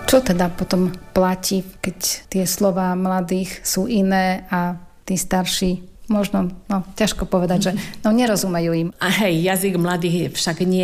Čo teda potom platí, keď tie slová mladých sú iné a tí starší možno, ťažko povedať, že nerozumejú im. A hej, jazyk mladých však nie